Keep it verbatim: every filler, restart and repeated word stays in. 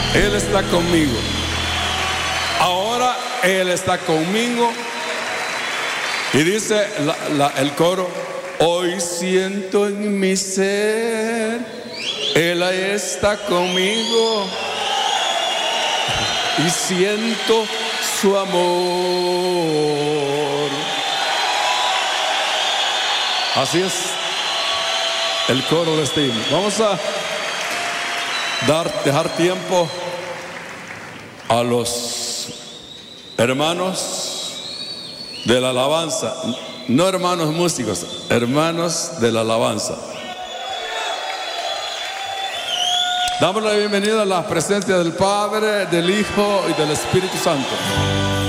Él está conmigo. Ahora Él está conmigo. Y dice la, la, el coro: hoy siento en mi ser, Él ahí está conmigo. Y siento su amor. Así es el coro de este himno. Vamos a dar, dejar tiempo a los hermanos de la alabanza, no hermanos músicos, hermanos de la alabanza. Damos la bienvenida a la presencia del Padre, del Hijo y del Espíritu Santo.